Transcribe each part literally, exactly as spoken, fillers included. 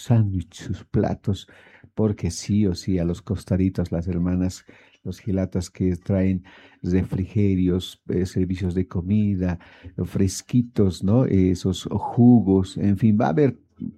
sándwiches, sus platos, porque sí o sí a los costaditos las hermanas, los gilatas que traen refrigerios, eh, servicios de comida, eh, fresquitos, ¿no? Esos jugos, en fin, va a haber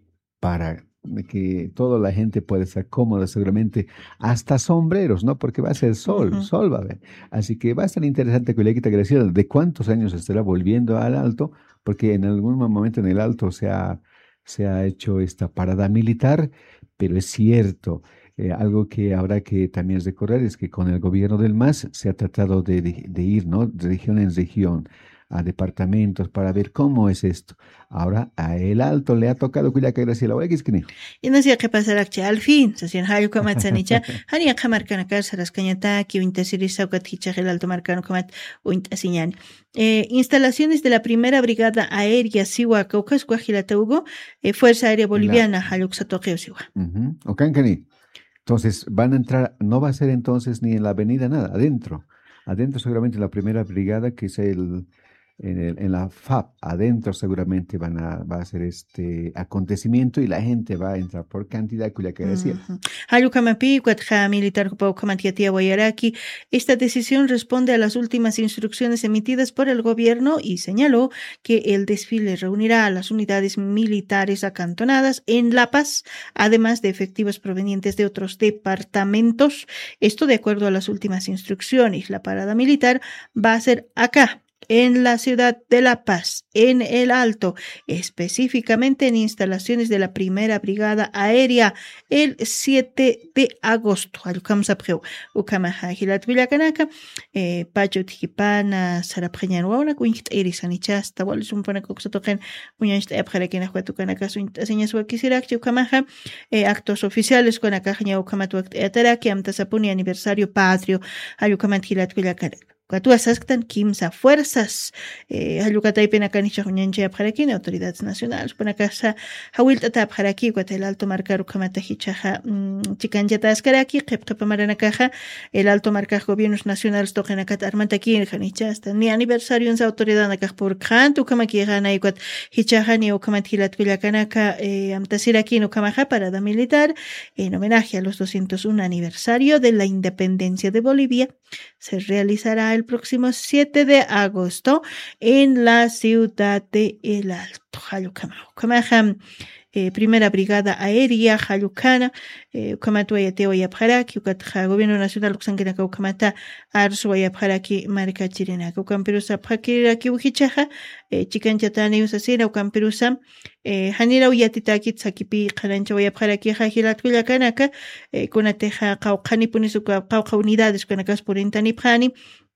para que toda la gente pueda estar cómoda, seguramente hasta sombreros, ¿no? Porque va a ser sol, Ujú. sol va a haber. Así que va a estar interesante, Culiaquita Graciela, de cuántos años estará volviendo al Alto, porque en algún momento en el Alto se ha, se ha hecho esta parada militar, pero es cierto, eh, algo que habrá que también recorrer es que con el gobierno del M A S se ha tratado de, de- de ir, ¿no? De región en región, a departamentos para ver cómo es esto. Ahora a El Alto le ha tocado Culiaca Graciela. Ahora, ¿qué es que ni? Y no sé qué pasará que al fin, se siente hallo como tzanicha, hani a kamar kana casa las cañata que uintasirisa o katicha el alto marcano como uintasiñan. Eh, instalaciones de la primera brigada aérea Siwa Caucas Guajilata Hugo, eh, Fuerza Aérea En la, Boliviana, hallo Xatoqueo Siwa. ujú, Ocancani. Entonces van a entrar, no va a ser entonces ni en la avenida nada, adentro. Adentro seguramente la primera brigada, que es el, en, el- en la F A P, adentro seguramente van a, va a ser este acontecimiento y la gente va a entrar por cantidad, cuya que decía. Hallo Kamapi, Cuatja Militar Cupau Kamatiatia Guayaraki. Esta decisión responde a las últimas instrucciones emitidas por el gobierno y señaló que el desfile reunirá a las unidades militares acantonadas en La Paz, además de efectivos provenientes de otros departamentos. Esto de acuerdo a las últimas instrucciones. La parada militar va a ser acá, en la ciudad de La Paz, en el Alto, específicamente en instalaciones de la Primera Brigada Aérea, el siete de agosto. Alukam Sapreu, Ukama Hajilat Villacanaka, Pacho Tijipana, Sarapreñan Wauna, Quincht Erisanichas, Tawal Sumpana Coxatoken, Uñancht Epjarequina Huatucanaka, Señas Wakisirak, Ukamaha, actos oficiales con Akaja Ukamatuak Etaraki, Amtasapuni, aniversario patrio, Alukamat Hilat Villacanaka. Katua Sasktan Kimsa Fuerzas, eh, Hayukatay Penacanicha Juñanche Abjarakine, autoridades nacionales, Panacasa, Hawilta Tabjaraki, Guatel Alto Marcar Ukamatahichaja, Chicanjata Askaraki, Kepkapamaranacaja, el Alto Marcar Gobiernos Nacionales Togenacat Armantaki, Janicha, hasta ni aniversario en esa autoridad Nakaj por Kant, Ukamakirana y Guat Hichajani, Ukamathilat Villacanaka, Amtasiraki, Ukamaja, parada militar, en homenaje a los doscientos uno aniversario de la independencia de Bolivia, se realizará el próximo siete de agosto en la ciudad de El Alto, Hayucama. Eh, Primera Brigada Aérea, Hayucana, Ukamatuayate Oyapjaraki, Ukatja, Gobierno Nacional, Uxanquinaca, Ukamata, Arso Oyapjaraki, Marca Chirenaca, Ucamperusa, Pakiraki, Ujichaja, Chicanchatani, Usasira, Ucamperusa, Hanira Uyatitaki, Tsakipi, Karancha Oyapjaraki, Hajilat Villacanaka, Kunateja, Kaucani, Punisuka, Pauca Unidades, Kunacas por Intanipani.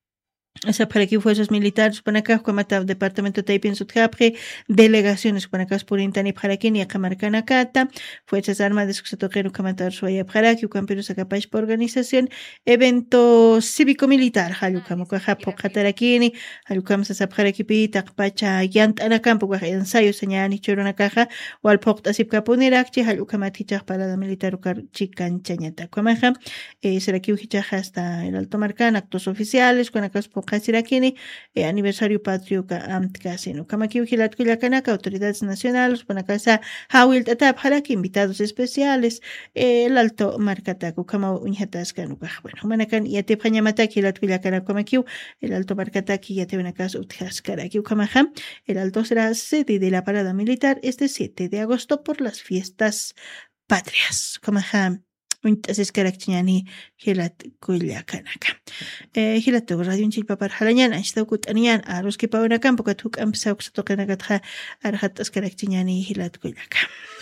Esa para aquí fuerzas militares para acá, Cuamata, departamento de Taipin Sudjapre, delegaciones para acá por Intani para aquí, ni a Camarcanacata, fuerzas armadas que se tocaron Camatar Suaya para aquí, Camperos Acapaz por organización, evento cívico-militar, Halucamo Cajapo Catarakini, Halucam Sasaprakipi, Takpacha, Yant Anacampo, ensayo señal y chorona caja, o al Port Asipcapunirachi, Halucamatichach para la militar Chican Chañata, Cuamaja, será que Ujichaja hasta el Alto Marcán, actos oficiales, con acá por Kasirakini, eh, aniversario patrio Casino. Kamaki Hilat Kuyakanaka, autoridades nacionales, Panacasa, Hawil Tatap Haraki, invitados especiales, eh, el Alto Marcataku, Kama Unhatascanuka. Bueno, Manakan y Atepañamataki, Hilat Kuyakanaka, Kamakiu, el Alto Marcataki y Atebanacas Uthaskaraki, Kamaha. El Alto será sede de la parada militar este siete de agosto por las fiestas patrias. Kamaha. Entonces, Caracciani, Hilat Kuyakanaka. Hilat Radio Chilpa para Halañan, Ashtaukut Anian, Aros que Pauna Campo, Katuk Amsaux Tokanakatha, Arhatas Caracciani, Hilat Kuyaka.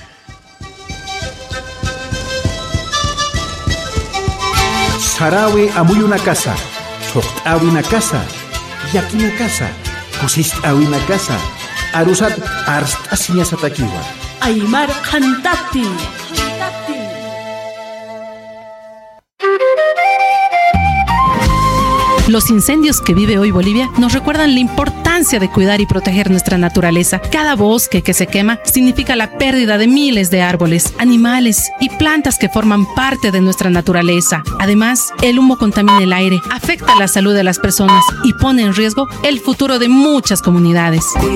Sarawi amuy una casa, Socht awi una casa, Yaki una casa, Kusist awi una casa, Arusat Arst Asiñas Atakiwa. Aymar Kantati. Los incendios que vive hoy Bolivia nos recuerdan la importancia de cuidar y proteger nuestra naturaleza. Cada bosque que se quema significa la pérdida de miles de árboles, animales y plantas que forman parte de nuestra naturaleza. Además, el humo contamina el aire, afecta la salud de las personas y pone en riesgo el futuro de muchas comunidades.